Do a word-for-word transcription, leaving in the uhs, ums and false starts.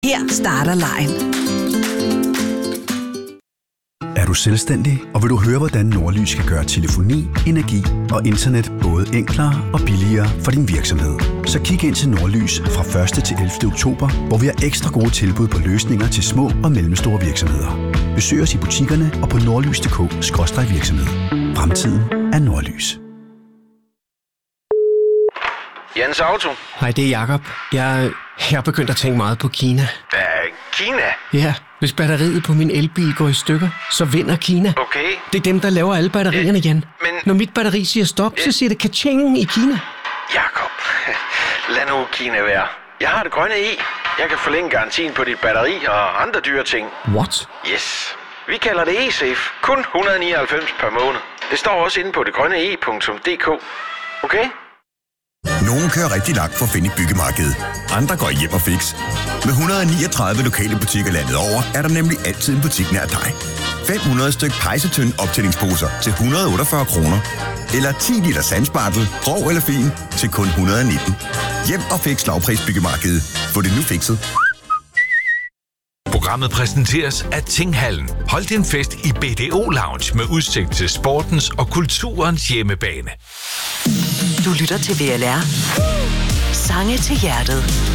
Her starter legen. Er du selvstændig, og vil du høre, hvordan Nordlys kan gøre telefoni, energi og internet både enklere og billigere for din virksomhed? Så kig ind til Nordlys fra første til ellevte oktober, hvor vi har ekstra gode tilbud på løsninger til små og mellemstore virksomheder. Besøg os i butikkerne og på nordlys punktum d k skråstreg virksomhed. Fremtiden er Nordlys. Jens Auto. Hej, det er Jakob. Jeg, jeg er begyndt at tænke meget på Kina. Hvad? Kina? Ja, hvis batteriet på min elbil går i stykker, så vinder Kina. Okay. Det er dem, der laver alle batterierne, Jan. Men... Når mit batteri siger stop, så siger det ka-ching i Kina. Jakob, lad nu Kina være. Jeg har det grønne E. Jeg kan forlænge garantien på dit batteri og andre dyre ting. What? Yes. Vi kalder det eSafe. Kun et hundrede og nioghalvfems per måned. Det står også inde på det grønne e punktum d k. Okay? Nogle kører rigtig langt for at finde et byggemarked. Andre går hjem og fix. Med et hundrede og niogtredive lokale butikker landet over, er der nemlig altid en butik nær dig. fem hundrede styk pejsetønde optællingsposer til et hundrede og otteogfyrre kroner. Eller ti liter sandspartel, grov eller fin, til kun et hundrede og nitten. Hjem og fix lavpris byggemarkedet. Få det nu fikset. Programmet præsenteres af Tinghallen. Hold din fest i B D O Lounge med udsigt til sportens og kulturens hjemmebane. Du lytter til V L R. Sange til hjertet.